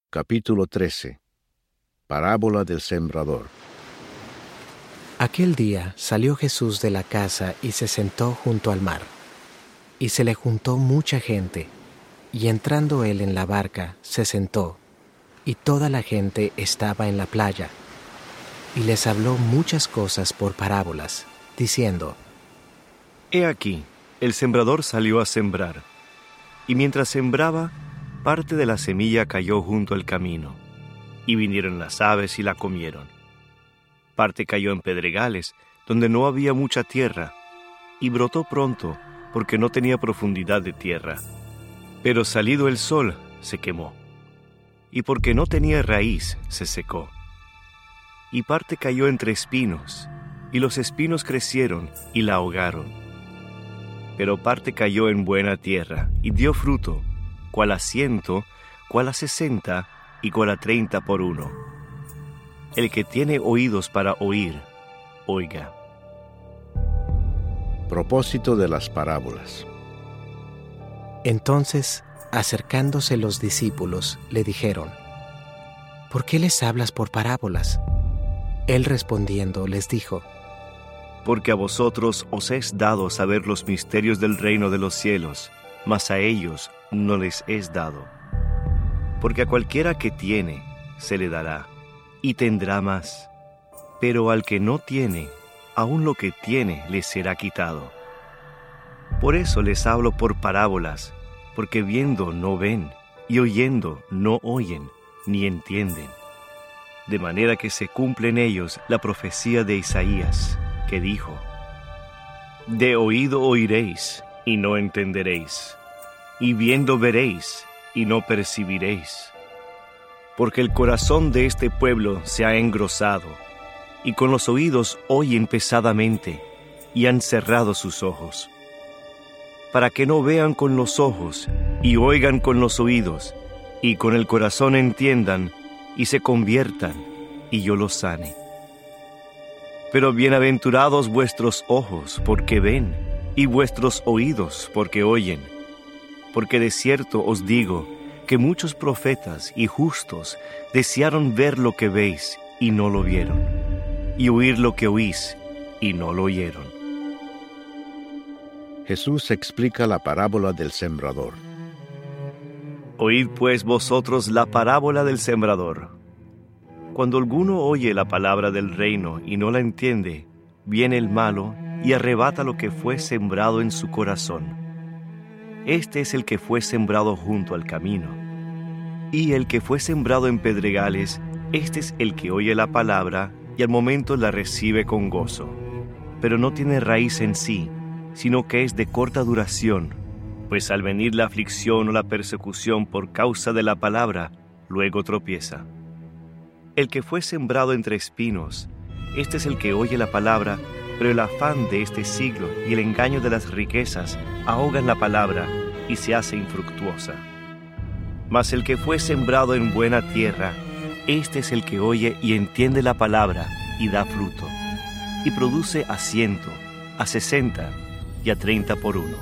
Capítulo 13. Parábola del sembrador. Aquel día salió Jesús de la casa y se sentó junto al mar. Y se le juntó mucha gente, y entrando él en la barca, se sentó, y toda la gente estaba en la playa. Y les habló muchas cosas por parábolas, diciendo: He aquí, el sembrador salió a sembrar, y mientras sembraba, parte de la semilla cayó junto al camino, y vinieron las aves y la comieron. Parte cayó en pedregales, donde no había mucha tierra, y brotó pronto, porque no tenía profundidad de tierra. Pero salido el sol, se quemó, y porque no tenía raíz, se secó. Y parte cayó entre espinos, y los espinos crecieron y la ahogaron. Pero parte cayó en buena tierra, y dio fruto, cuál a 100, cuál a 60, y cuál a 30 por uno. El que tiene oídos para oír, oiga. Propósito de las parábolas. Entonces, acercándose los discípulos, le dijeron: ¿Por qué les hablas por parábolas? Él respondiendo les dijo: Porque a vosotros os es dado saber los misterios del reino de los cielos, mas a ellos no les es dado. Porque a cualquiera que tiene, se le dará, y tendrá más. Pero al que no tiene, aun lo que tiene le será quitado. Por eso les hablo por parábolas, porque viendo no ven, y oyendo no oyen, ni entienden. De manera que se cumple en ellos la profecía de Isaías, que dijo: De oído oiréis, y no entenderéis, y viendo veréis, y no percibiréis. Porque el corazón de este pueblo se ha engrosado, y con los oídos oyen pesadamente, y han cerrado sus ojos, para que no vean con los ojos, y oigan con los oídos, y con el corazón entiendan, y se conviertan, y yo los sane. Pero bienaventurados vuestros ojos, porque ven, y vuestros oídos, porque oyen. Porque de cierto os digo, que muchos profetas y justos desearon ver lo que veis, y no lo vieron, y oír lo que oís, y no lo oyeron. Jesús explica la parábola del sembrador. Oíd pues vosotros la parábola del sembrador. Cuando alguno oye la palabra del reino y no la entiende, viene el malo y arrebata lo que fue sembrado en su corazón. Este es el que fue sembrado junto al camino. Y el que fue sembrado en pedregales, este es el que oye la palabra y al momento la recibe con gozo. Pero no tiene raíz en sí, sino que es de corta duración, pues al venir la aflicción o la persecución por causa de la palabra, luego tropieza. El que fue sembrado entre espinos, este es el que oye la palabra, pero el afán de este siglo y el engaño de las riquezas ahogan la palabra y se hace infructuosa. Mas el que fue sembrado en buena tierra, este es el que oye y entiende la palabra y da fruto, y produce a 100, a 60 y a 30 por uno.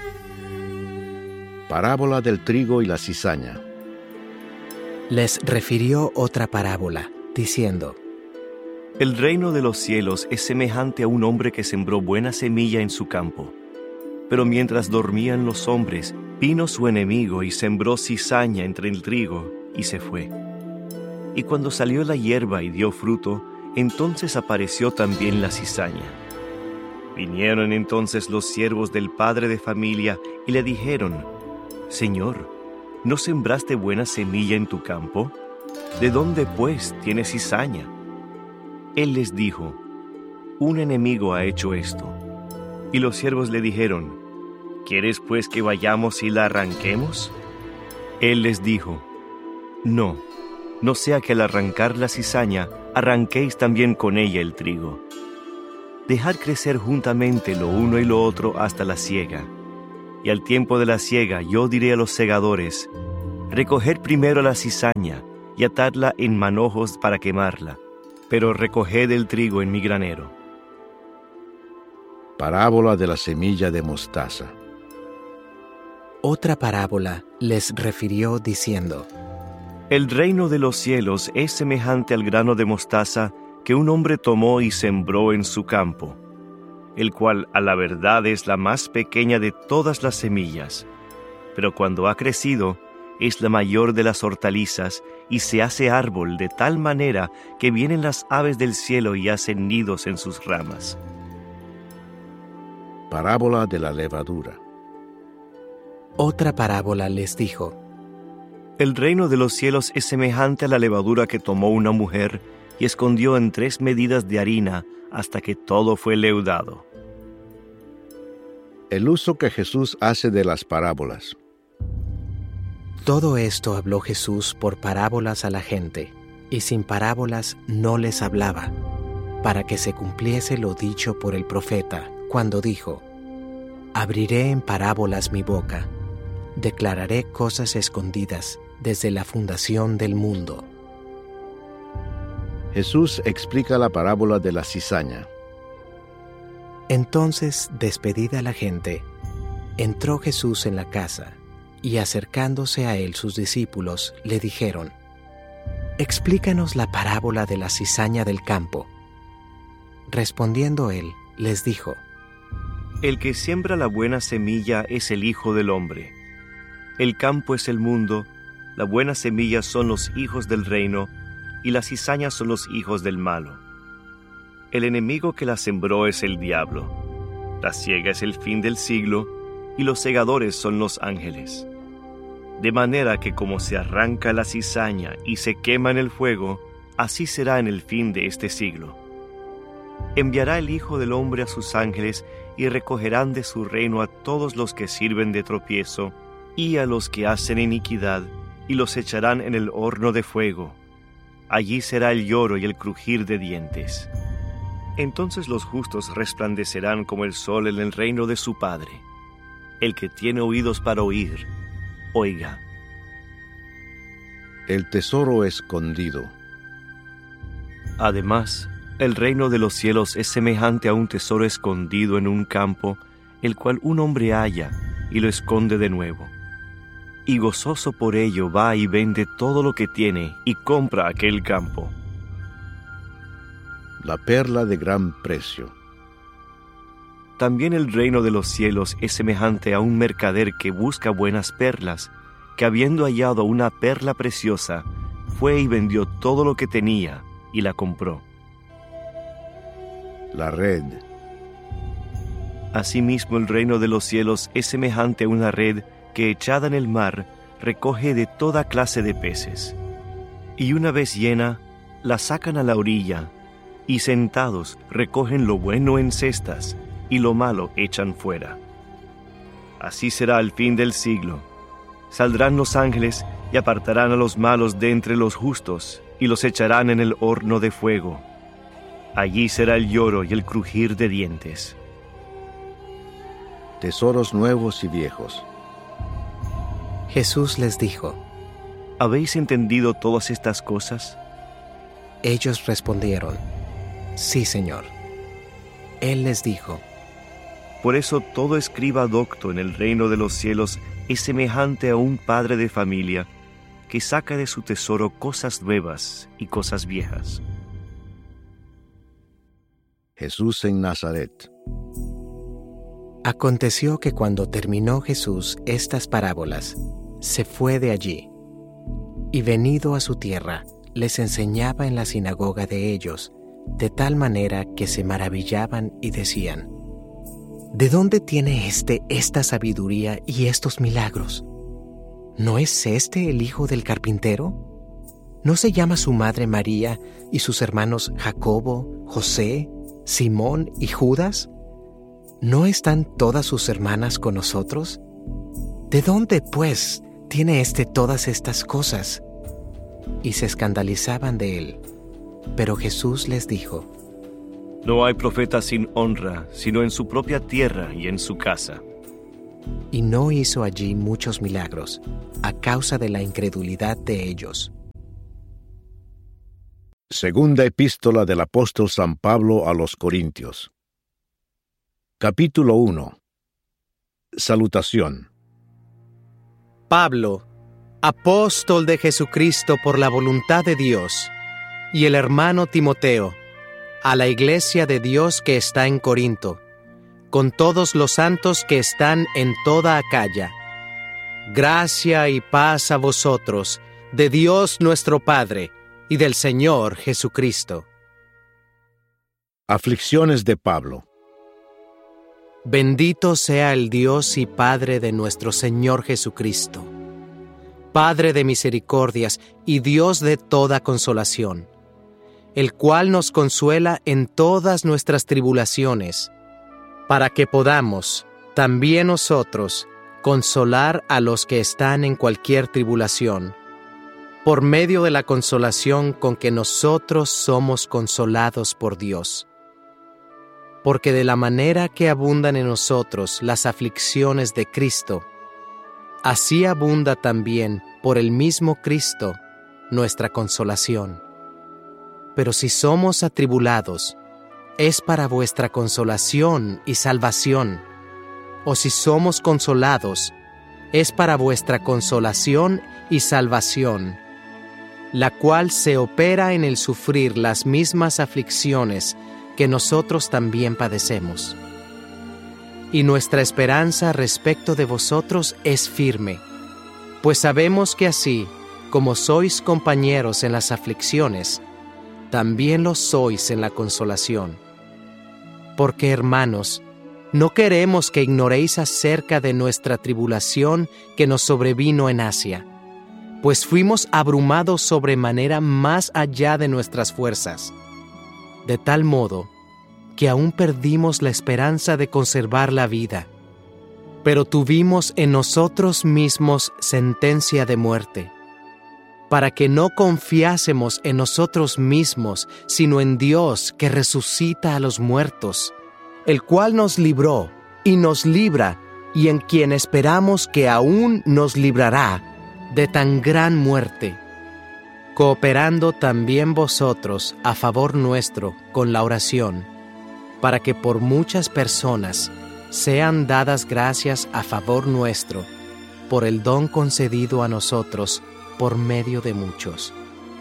Parábola del trigo y la cizaña. Les refirió otra parábola, diciendo: El reino de los cielos es semejante a un hombre que sembró buena semilla en su campo. Pero mientras dormían los hombres, vino su enemigo y sembró cizaña entre el trigo, y se fue. Y cuando salió la hierba y dio fruto, entonces apareció también la cizaña. Vinieron entonces los siervos del padre de familia y le dijeron: Señor, ¿no sembraste buena semilla en tu campo? ¿De dónde, pues, tienes cizaña? Él les dijo: Un enemigo ha hecho esto. Y los siervos le dijeron: ¿Quieres, pues, que vayamos y la arranquemos? Él les dijo: No, no sea que al arrancar la cizaña, arranquéis también con ella el trigo. Dejad crecer juntamente lo uno y lo otro hasta la siega. Y al tiempo de la siega yo diré a los segadores: Recoged primero la cizaña y atadla en manojos para quemarla, pero recoged el trigo en mi granero. Parábola de la semilla de mostaza. Otra parábola les refirió diciendo: El reino de los cielos es semejante al grano de mostaza que un hombre tomó y sembró en su campo, el cual a la verdad es la más pequeña de todas las semillas, pero cuando ha crecido es la mayor de las hortalizas y se hace árbol de tal manera que vienen las aves del cielo y hacen nidos en sus ramas. Parábola de la levadura. Otra parábola les dijo: El reino de los cielos es semejante a la levadura que tomó una mujer y escondió en 3 medidas de harina hasta que todo fue leudado. El uso que Jesús hace de las parábolas. Todo esto habló Jesús por parábolas a la gente, y sin parábolas no les hablaba, para que se cumpliese lo dicho por el profeta, cuando dijo: Abriré en parábolas mi boca, declararé cosas escondidas desde la fundación del mundo. Jesús explica la parábola de la cizaña. Entonces, despedida la gente, entró Jesús en la casa, y acercándose a él sus discípulos le dijeron: Explícanos la parábola de la cizaña del campo. Respondiendo él, les dijo: El que siembra la buena semilla es el Hijo del Hombre. El campo es el mundo, la buena semilla son los hijos del reino, y las cizañas son los hijos del malo. El enemigo que la sembró es el diablo. La siega es el fin del siglo, y los segadores son los ángeles. De manera que como se arranca la cizaña y se quema en el fuego, así será en el fin de este siglo. Enviará el Hijo del Hombre a sus ángeles, y recogerán de su reino a todos los que sirven de tropiezo, y a los que hacen iniquidad, y los echarán en el horno de fuego. Allí será el lloro y el crujir de dientes. Entonces los justos resplandecerán como el sol en el reino de su Padre. El que tiene oídos para oír, oiga. El tesoro escondido. Además, el reino de los cielos es semejante a un tesoro escondido en un campo, el cual un hombre halla y lo esconde de nuevo. Y gozoso por ello va y vende todo lo que tiene y compra aquel campo. La perla de gran precio. También el reino de los cielos es semejante a un mercader que busca buenas perlas, que habiendo hallado una perla preciosa, fue y vendió todo lo que tenía y la compró. La red. Asimismo el reino de los cielos es semejante a una red que echada en el mar recoge de toda clase de peces. Y una vez llena, la sacan a la orilla, y sentados recogen lo bueno en cestas, y lo malo echan fuera. Así será al fin del siglo. Saldrán los ángeles y apartarán a los malos de entre los justos, y los echarán en el horno de fuego. Allí será el lloro y el crujir de dientes. Tesoros nuevos y viejos. Jesús les dijo: ¿Habéis entendido todas estas cosas? Ellos respondieron: Sí, Señor. Él les dijo: Por eso todo escriba docto en el reino de los cielos es semejante a un padre de familia que saca de su tesoro cosas nuevas y cosas viejas. Jesús en Nazaret. Aconteció que cuando terminó Jesús estas parábolas, se fue de allí, y venido a su tierra, les enseñaba en la sinagoga de ellos, de tal manera que se maravillaban y decían: ¿De dónde tiene esta sabiduría y estos milagros? ¿No es este el hijo del carpintero? ¿No se llama su madre María y sus hermanos Jacobo, José, Simón y Judas? ¿No están todas sus hermanas con nosotros? ¿De dónde, pues, tiene todas estas cosas? Y se escandalizaban de él. Pero Jesús les dijo: No hay profeta sin honra, sino en su propia tierra y en su casa. Y no hizo allí muchos milagros, a causa de la incredulidad de ellos. Segunda epístola del apóstol San Pablo a los Corintios. Capítulo 1. Salutación. Pablo, apóstol de Jesucristo por la voluntad de Dios, y el hermano Timoteo, a la iglesia de Dios que está en Corinto, con todos los santos que están en toda Acaya. Gracia y paz a vosotros, de Dios nuestro Padre, y del Señor Jesucristo. Aflicciones de Pablo. Bendito sea el Dios y Padre de nuestro Señor Jesucristo, Padre de misericordias y Dios de toda consolación, el cual nos consuela en todas nuestras tribulaciones, para que podamos, también nosotros, consolar a los que están en cualquier tribulación, por medio de la consolación con que nosotros somos consolados por Dios. Porque de la manera que abundan en nosotros las aflicciones de Cristo, así abunda también por el mismo Cristo nuestra consolación. Pero si somos atribulados, es para vuestra consolación y salvación, o si somos consolados, es para vuestra consolación y salvación, la cual se opera en el sufrir las mismas aflicciones que nosotros también padecemos. Y nuestra esperanza respecto de vosotros es firme, pues sabemos que así como sois compañeros en las aflicciones, también lo sois en la consolación. Porque, hermanos, no queremos que ignoréis acerca de nuestra tribulación que nos sobrevino en Asia, pues fuimos abrumados sobremanera más allá de nuestras fuerzas, de tal modo que aún perdimos la esperanza de conservar la vida. Pero tuvimos en nosotros mismos sentencia de muerte, para que no confiásemos en nosotros mismos, sino en Dios que resucita a los muertos, el cual nos libró y nos libra, y en quien esperamos que aún nos librará de tan gran muerte, cooperando también vosotros a favor nuestro con la oración, para que por muchas personas sean dadas gracias a favor nuestro, por el don concedido a nosotros por medio de muchos.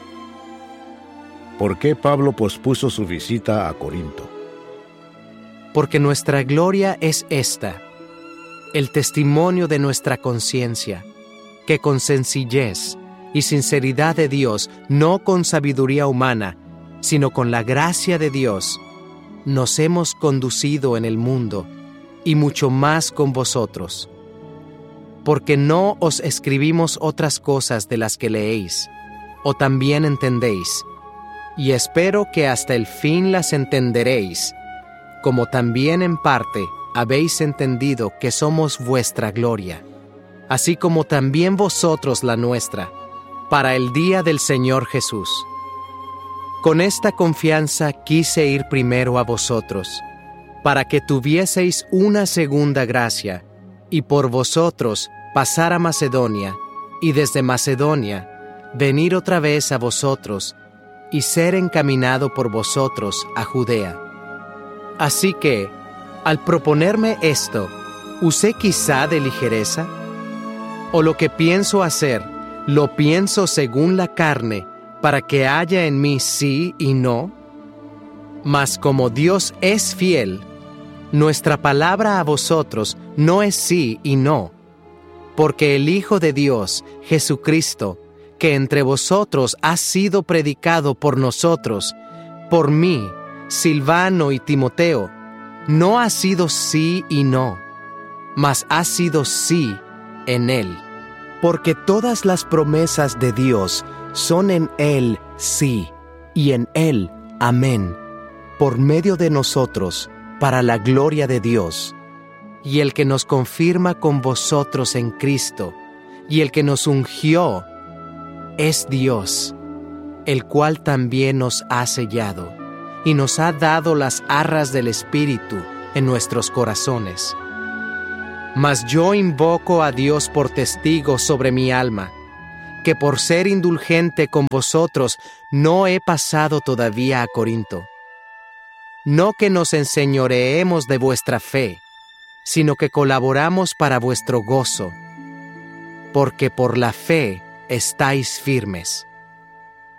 ¿Por qué Pablo pospuso su visita a Corinto? Porque nuestra gloria es esta, el testimonio de nuestra conciencia, que con sencillez y sinceridad de Dios, no con sabiduría humana, sino con la gracia de Dios, nos hemos conducido en el mundo, y mucho más con vosotros. Porque no os escribimos otras cosas de las que leéis, o también entendéis, y espero que hasta el fin las entenderéis, como también en parte habéis entendido que somos vuestra gloria, así como también vosotros la nuestra, para el día del Señor Jesús. Con esta confianza quise ir primero a vosotros, para que tuvieseis una segunda gracia, y por vosotros pasar a Macedonia, y desde Macedonia venir otra vez a vosotros, y ser encaminado por vosotros a Judea. Así que, al proponerme esto, ¿usé quizá de ligereza? ¿O lo que pienso hacer, lo pienso según la carne, para que haya en mí sí y no? Mas como Dios es fiel, nuestra palabra a vosotros no es sí y no, porque el Hijo de Dios, Jesucristo, que entre vosotros ha sido predicado por nosotros, por mí, Silvano y Timoteo, no ha sido sí y no, mas ha sido sí en Él. Porque todas las promesas de Dios son en Él sí, y en Él amén, por medio de nosotros, para la gloria de Dios. Y el que nos confirma con vosotros en Cristo, y el que nos ungió, es Dios, el cual también nos ha sellado, y nos ha dado las arras del Espíritu en nuestros corazones. Mas yo invoco a Dios por testigo sobre mi alma, que por ser indulgente con vosotros no he pasado todavía a Corinto. No que nos enseñoreemos de vuestra fe, sino que colaboramos para vuestro gozo, porque por la fe estáis firmes.